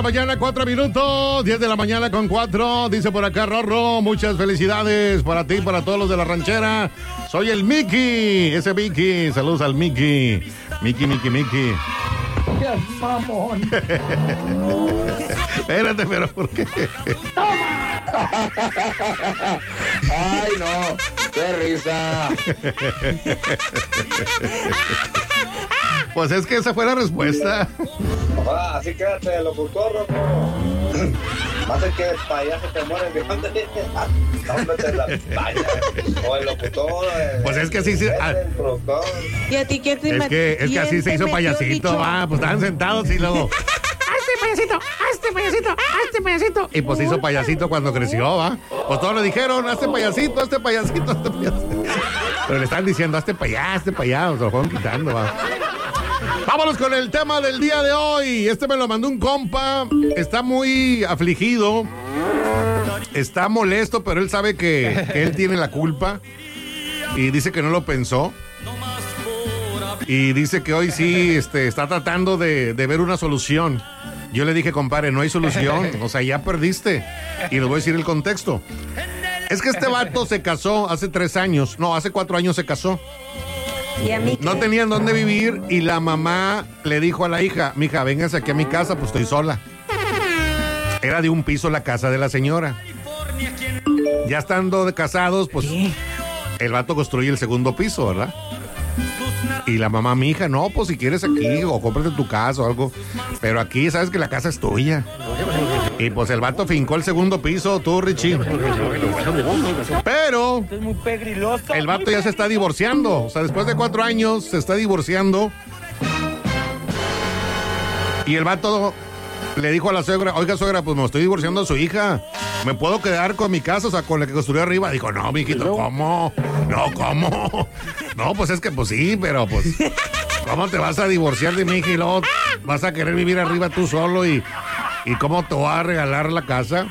Mañana 4 minutos, 10 de la mañana con 4, dice por acá Rorro, muchas felicidades para ti y para todos los de la ranchera. Soy el Mickey, ese Mickey, saludos al Mickey. Mickey. ¡Qué mamón! Espérate, pero ¿por qué? ¡Ay, no! ¡Qué risa! Pues es que esa fue la respuesta. Así quédate, locutor, loco. Va a ser que el payaso te muere de hambre. No, te la vaya. O el locutor. Pues es que así se... el productor. ¿Y a ti qué te Es que así se hizo payasito, va. Pues estaban sentados y luego... ¡Hazte payasito! Y pues se hizo payasito cuando creció, va. Pues todos le dijeron, hazte payasito. Pero le están diciendo, hazte para allá, se lo fueron quitando, va. Vámonos con el tema del día de hoy. Este me lo mandó un compa. Está muy afligido. Está molesto, pero él sabe que él tiene la culpa. Y dice que no lo pensó. Y dice que hoy sí está tratando de ver una solución. Yo le dije, compadre, no hay solución. O sea, ya perdiste. Y les voy a decir el contexto. Es que este vato se casó hace 3 años. No, hace 4 años se casó. ¿Y a mí no tenían dónde vivir y la mamá le dijo a la hija, mija, véngase aquí a mi casa, pues estoy sola. Era de un piso la casa de la señora. Ya estando casados, pues el vato construye el segundo piso, ¿verdad? Y la mamá, mi hija, no, pues si quieres aquí o cómprate tu casa o algo. Pero aquí sabes que la casa es tuya. Y pues el vato fincó el segundo piso, tú, Richie. Pero el vato ya se está divorciando. O sea, después de 4 años se está divorciando. Y el vato le dijo a la suegra, oiga, suegra, pues me estoy divorciando a su hija. ¿Me puedo quedar con mi casa? O sea, con la que construyó arriba. Dijo, no, mijito, ¿cómo? No, ¿cómo? No, pues es que pues sí, pero pues... ¿Cómo te vas a divorciar de mi hija y luego vas a querer vivir arriba tú solo y cómo te va a regalar la casa?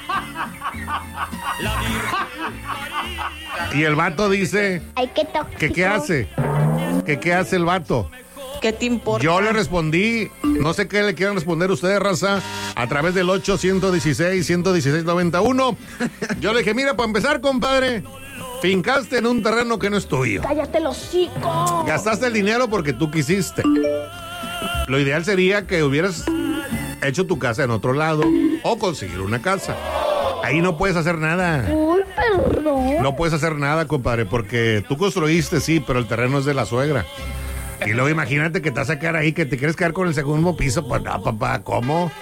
Y el vato dice que qué hace, que qué hace el vato. ¿Qué te importa? Yo le respondí, no sé qué le quieran responder ustedes, raza, a través del 8-116-116-91. Yo le dije, mira, para empezar, compadre, fincaste en un terreno que no es tuyo. ¡Cállate el hocico! Gastaste el dinero porque tú quisiste. Lo ideal sería que hubieras hecho tu casa en otro lado o conseguir una casa. Ahí no puedes hacer nada. Uy, perdón. No puedes hacer nada, compadre, porque tú construiste, sí, pero el terreno es de la suegra. Y luego imagínate que te vas a quedar ahí, que te quieres quedar con el segundo piso. Pues no, papá, ¿cómo?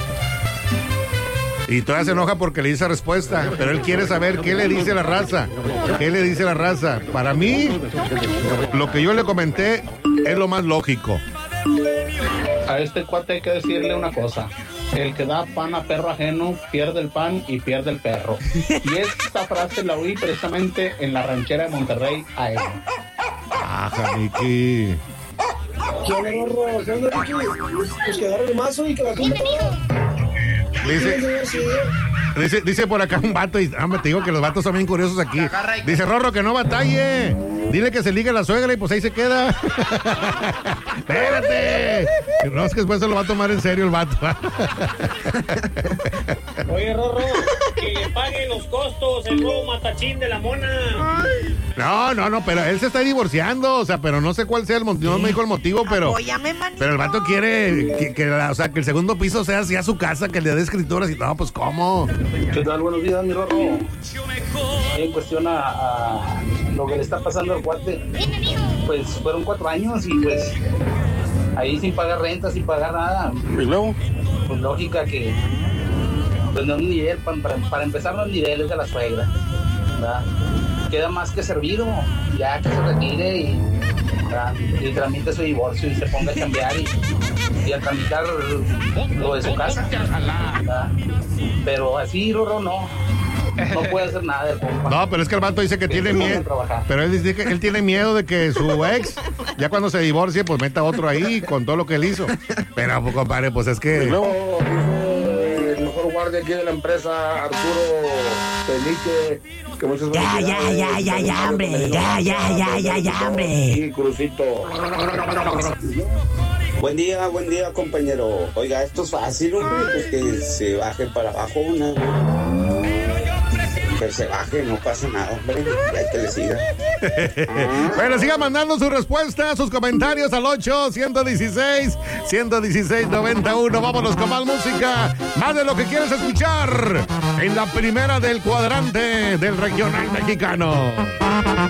Y todavía se enoja porque le dice respuesta, pero él quiere saber qué le dice la raza. ¿Qué le dice la raza? Para mí, lo que yo le comenté es lo más lógico. A este cuate hay que decirle una cosa. El que da pan a perro ajeno pierde el pan y pierde el perro. Y esta frase la oí precisamente en la ranchera de Monterrey a él. Ajá, Miki. ¿Qué onda, Rorro? ¿Qué onda, Ricky? Pues que agarre el mazo y que la tumba. Dice por acá un vato, y hombre, te digo que los vatos son bien curiosos aquí. Dice Rorro que no batalle. Dile que se ligue la suegra y pues ahí se queda. Espérate. No, es que después se lo va a tomar en serio el vato. Oye, Rorro, que le pague los costos el nuevo matachín de la mona. No, pero él se está divorciando, o sea, pero no sé cuál sea el motivo, no me dijo el motivo, pero... Apóyame, manito. Pero el vato quiere que el segundo piso sea así a su casa, que le dé escrituras y no, pues ¿cómo? ¿Qué tal? Buenos días, mi Rorro. En cuestión a lo que le está pasando al cuate, pues fueron 4 años y pues ahí sin pagar renta, sin pagar nada. ¿Y luego? Pues lógica que pues no es un nivel, para empezar no es nivel, es de la suegra, ¿verdad? Queda más que servido, ya que se retire y tramite su divorcio y se ponga a cambiar y a tramitar lo de su casa, ¿verdad? Pero así, Rorro, no puede hacer nada el compa. No, pero es que el vato dice que tiene miedo. Pero él dice que él tiene miedo de que su ex, ya cuando se divorcie, pues meta otro ahí con todo lo que él hizo. Pero, compadre, pues es que... El mejor guardia aquí de la empresa, Arturo Felique. Que muchas Ya, hombre. Ya, hombre. Y Crucito. Buen día, compañero. Oiga, esto es fácil, hombre, pues que se baje para abajo una. Que se baje, no pasa nada, hombre. Hay que le siga. Bueno, siga mandando su respuesta, sus comentarios al 8-116-116-91. Vámonos con más música, más de lo que quieres escuchar en la primera del cuadrante del regional mexicano.